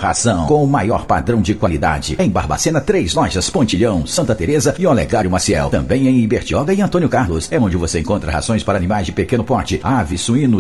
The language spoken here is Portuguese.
ração com o maior padrão de qualidade. Em Barbacena, 3 lojas: Pontilhão, Santa Teresa e Olegário Maciel. Também em Ibertioga e Antônio Carlos. É onde você encontra rações para animais de pequeno porte, aves, suínos,